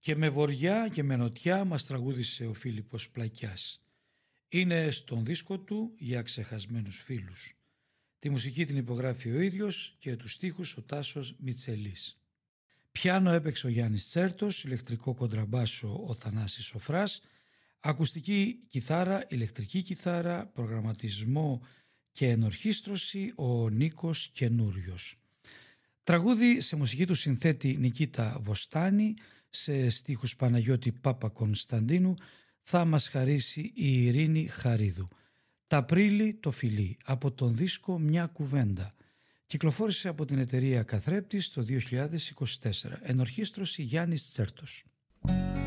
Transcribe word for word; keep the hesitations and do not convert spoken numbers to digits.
Και με βοριά και με νοτιά μας τραγούδισε ο Φίλιππος Πλακιάς. Είναι στον δίσκο του για ξεχασμένους φίλους. Τη μουσική την υπογράφει ο ίδιος και τους στίχους ο Τάσος Μιτσελής. Πιάνο έπαιξε ο Γιάννης Τσέρτος, ηλεκτρικό κοντραμπάσο ο Θανάσης Σοφράς, ακουστική κιθάρα, ηλεκτρική κιθάρα, προγραμματισμό και ενορχίστρωση ο Νίκος Καινούριος. Τραγούδι σε μουσική του συνθέτη Νικήτα Βοστάνη, σε στίχους Παναγιώτη Πάπα Κωνσταντίνου θα μας χαρίσει η Ειρήνη Χαρίδου. «Τα Απρίλη το φιλί» από τον δίσκο «Μια κουβέντα». Κυκλοφόρησε από την εταιρεία Καθρέπτης το δύο χιλιάδες είκοσι τέσσερα. Ενορχίστρωση Γιάννης Τσέρτος.